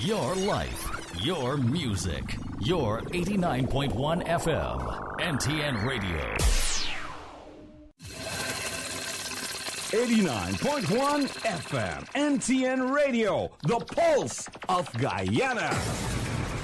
Your life, your music, your 89.1 FM, NTN Radio. 89.1 FM, NTN Radio, the pulse of Guyana.